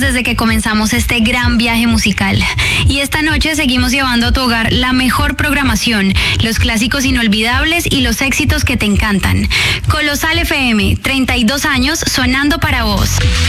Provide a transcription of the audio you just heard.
Desde que comenzamos este gran viaje musical. Y esta noche seguimos llevando a tu hogar la mejor programación, los clásicos inolvidables y los éxitos que te encantan. Colosal FM, 32 años sonando para vos.